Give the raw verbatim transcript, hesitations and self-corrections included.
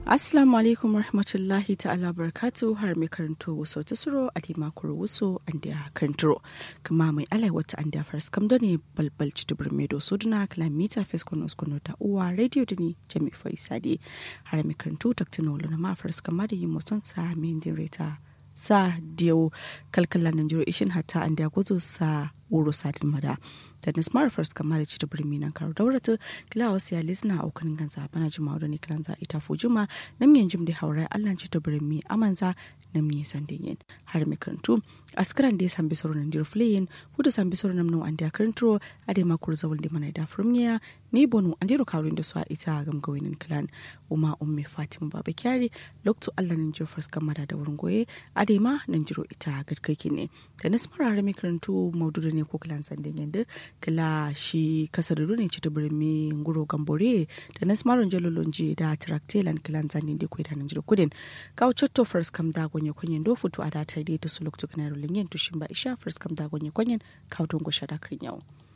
Assalamu alaikum warahmatullahi ta'ala barakatu har mai karanto wasu tusuro a dima kuro wasu an da karanturo kuma mai alai wata an da faras kam ne balbal ci dubur mai doso duna kalamita feskon uskono ta uwa radio da ni jami farisade har mai karanto taktino luna ma faras kama da yin musan sa mai direta sa diyo kalkala nan jiro ishin hatta an da gozo sa wuro sadin mada da na smart first kamar ci da birni nan karo daurata kila wasu ya lisna a ukanin ganza bana jima'a da ni kiranza ita fujima nam yin jim da haure Allah ci da birni amanza nam ne sandin yin har mai karantu askaran da ya san bisoro nan dirfleyin hudu san bisoro nan no an da karanto a da makur zawul da mana da furmiya ni bonu an diro kawrin da su a ita gam gawinin clan uma ummi fatima baba kyari lokto Allah nan jiro first kamar da wurin goye a da ma nan jiro ita gadkaki ne da na smart har mai karantu maudu ne ko clan sandin yin da kila shi kasar ne ci ta birni nguro gambore da na smaron jalolonji da traktelan kilan zanin da kwai da nan jiro kudin kawo chotto first kam da gonye kwanyen do futu a da ta dai to suluk to kana rolin yin tushin ba isha first kam da gonye kwanyen kawo don go shada krin yau